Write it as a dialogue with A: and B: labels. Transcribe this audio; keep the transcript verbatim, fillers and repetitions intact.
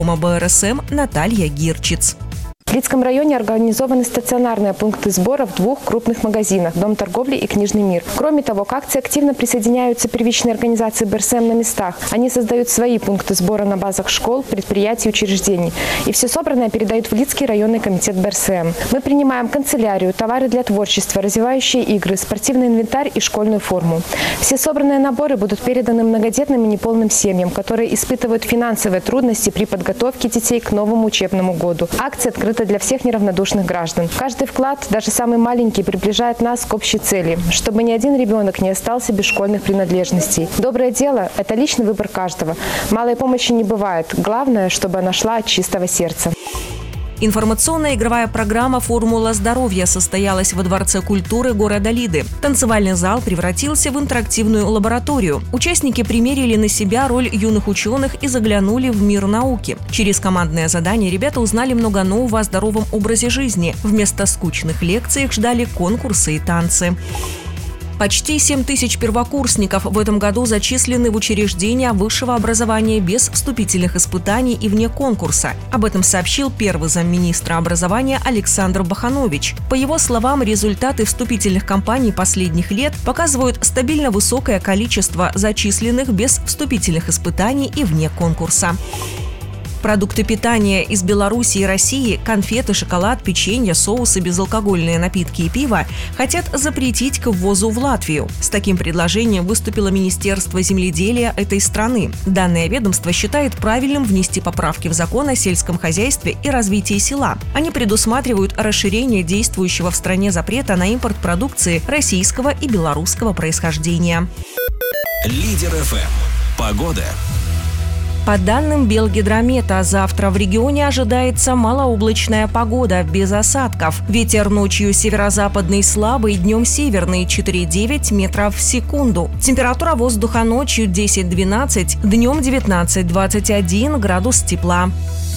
A: бэ эр эс эм Наталья Гирчиц.
B: В Лидском районе организованы стационарные пункты сбора в двух крупных магазинах – Дом торговли и Книжный мир. Кроме того, к акции активно присоединяются первичные организации бэ эр эс эм на местах. Они создают свои пункты сбора на базах школ, предприятий, учреждений. И все собранное передают в Лидский районный комитет бэ эр эс эм. Мы принимаем канцелярию, товары для творчества, развивающие игры, спортивный инвентарь и школьную форму. Все собранные наборы будут переданы многодетным и неполным семьям, которые испытывают финансовые трудности при подготовке детей к новому учебному году. Акция открыта для всех неравнодушных граждан. Каждый вклад, даже самый маленький, приближает нас к общей цели, чтобы ни один ребенок не остался без школьных принадлежностей. Доброе дело – это личный выбор каждого. Малой помощи не бывает. Главное, чтобы она шла от чистого сердца.
A: Информационная игровая программа «Формула здоровья» состоялась во Дворце культуры города Лиды. Танцевальный зал превратился в интерактивную лабораторию. Участники примерили на себя роль юных ученых и заглянули в мир науки. Через командное задание ребята узнали много нового о здоровом образе жизни. Вместо скучных лекций их ждали конкурсы и танцы. Почти семь тысяч первокурсников в этом году зачислены в учреждения высшего образования без вступительных испытаний и вне конкурса. Об этом сообщил первый замминистра образования Александр Баханович. По его словам, результаты вступительных кампаний последних лет показывают стабильно высокое количество зачисленных без вступительных испытаний и вне конкурса. Продукты питания из Беларуси и России, конфеты, шоколад, печенье, соусы, безалкогольные напитки и пиво хотят запретить к ввозу в Латвию. С таким предложением выступило Министерство земледелия этой страны. Данное ведомство считает правильным внести поправки в закон о сельском хозяйстве и развитии села. Они предусматривают расширение действующего в стране запрета на импорт продукции российского и белорусского происхождения.
C: Лидер эф эм. Погода.
A: По данным Белгидромета, завтра в регионе ожидается малооблачная погода, без осадков. Ветер ночью северо-западный слабый, днем северный четыре-девять метров в секунду. Температура воздуха ночью десять-двенадцать, днем девятнадцать-двадцать один градус тепла.